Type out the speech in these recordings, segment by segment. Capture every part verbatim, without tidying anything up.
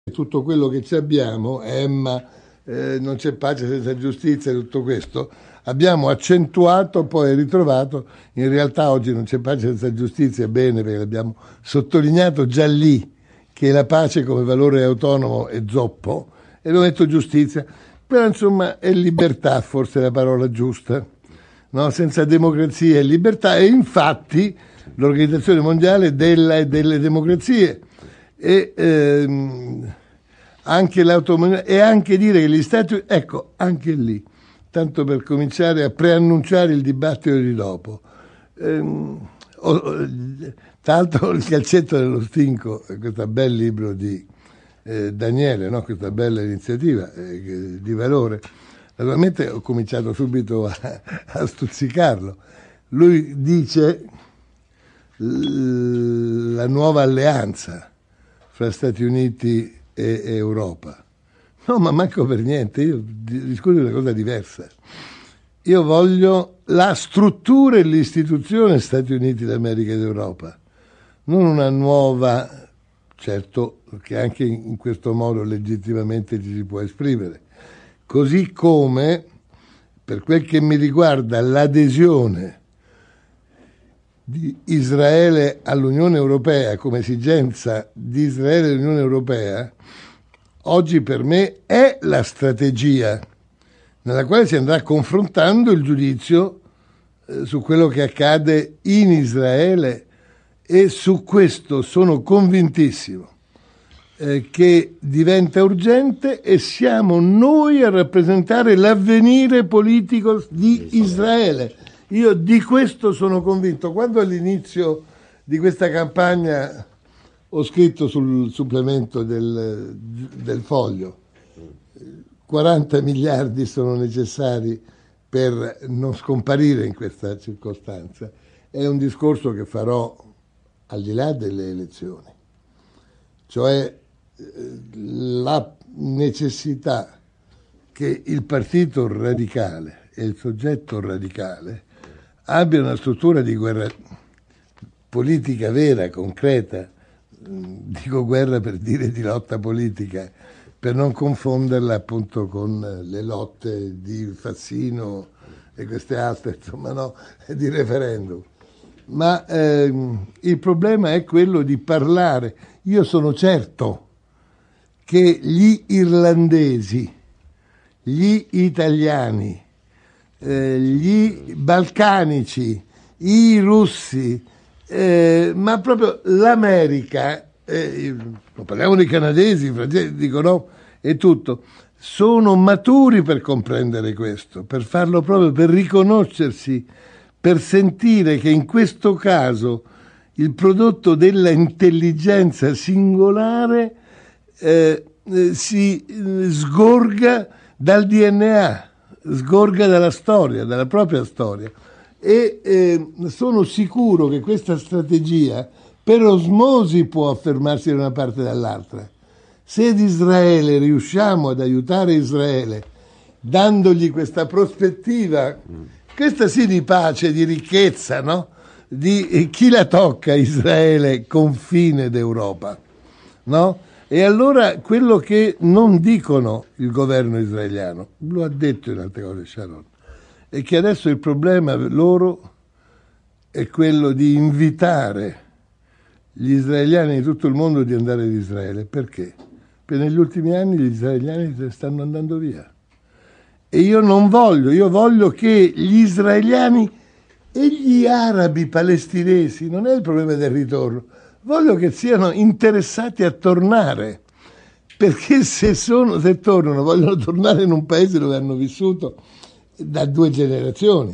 tutto quello che ci abbiamo, Emma, eh, non c'è pace senza giustizia, tutto questo, abbiamo accentuato, poi ritrovato, in realtà oggi non c'è pace senza giustizia, bene, perché l'abbiamo sottolineato già lì, che la pace come valore autonomo è zoppo, e abbiamo detto giustizia, però insomma è libertà, forse è la parola giusta, no? Senza democrazia e libertà, e infatti l'Organizzazione Mondiale della e delle democrazie, e ehm, anche l'autonomia, e anche dire che gli Stati, ecco, anche lì, tanto per cominciare a preannunciare il dibattito di dopo, ehm, oh, tra l'altro il calcetto dello stinco, questo bel libro di eh, Daniele, no? Questa bella iniziativa eh, di valore, naturalmente ho cominciato subito a, a stuzzicarlo. Lui dice l- la nuova alleanza fra Stati Uniti e, e Europa. No, ma manco per niente, io discuto di una cosa diversa. Io voglio la struttura e l'istituzione Stati Uniti d'America ed Europa, non una nuova, certo che anche in questo modo legittimamente ci si può esprimere, così come per quel che mi riguarda l'adesione di Israele all'Unione Europea come esigenza di Israele all'Unione Europea, oggi per me è la strategia nella quale si andrà confrontando il giudizio eh, su quello che accade in Israele, e su questo sono convintissimo eh, che diventa urgente, e siamo noi a rappresentare l'avvenire politico di Israele. Io di questo sono convinto. Quando all'inizio di questa campagna ho scritto sul supplemento del, del Foglio, quaranta miliardi sono necessari per non scomparire in questa circostanza, è un discorso che farò al di là delle elezioni, cioè la necessità che il partito radicale e il soggetto radicale abbia una struttura di guerra politica vera, concreta, dico guerra per dire di lotta politica, per non confonderla appunto con le lotte di Fassino e queste altre, insomma, no, di referendum. Ma ehm, il problema è quello di parlare. Io sono certo che gli irlandesi, gli italiani, eh, gli balcanici, i russi, eh, ma proprio l'America, eh, non parliamo dei canadesi, i francesi, dico no, e tutto, sono maturi per comprendere questo, per farlo proprio, per riconoscersi, per sentire che in questo caso il prodotto della intelligenza singolare eh, eh, si eh, sgorga dal D N A, sgorga dalla storia, dalla propria storia. E eh, sono sicuro che questa strategia per osmosi può affermarsi da una parte e dall'altra. Se ad Israele riusciamo ad aiutare Israele dandogli questa prospettiva, questa sì di pace, di ricchezza, no? Di eh, chi la tocca Israele confine d'Europa, no? E allora quello che non dicono il governo israeliano, lo ha detto in altre cose Sharon, è che adesso il problema loro è quello di invitare gli israeliani di tutto il mondo di andare in Israele. Perché? Perché negli ultimi anni gli israeliani stanno andando via. E io non voglio, io voglio che gli israeliani e gli arabi palestinesi, non è il problema del ritorno, voglio che siano interessati a tornare, perché se, sono, se tornano vogliono tornare in un paese dove hanno vissuto da due generazioni,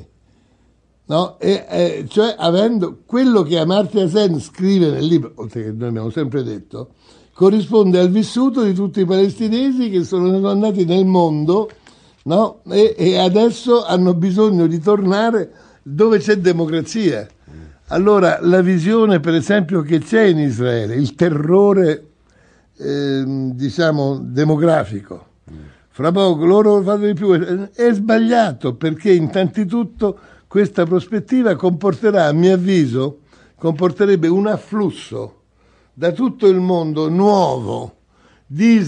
no? E, eh, cioè avendo quello che Amartya Sen scrive nel libro, oltre che noi abbiamo sempre detto, corrisponde al vissuto di tutti i palestinesi che sono andati nel mondo, no? E, e adesso hanno bisogno di tornare dove c'è democrazia. Allora la visione, per esempio, che c'è in Israele, il terrore eh, diciamo demografico, fra poco loro fanno di più, è sbagliato, perché innanzitutto questa prospettiva comporterà, a mio avviso, comporterebbe un afflusso da tutto il mondo nuovo di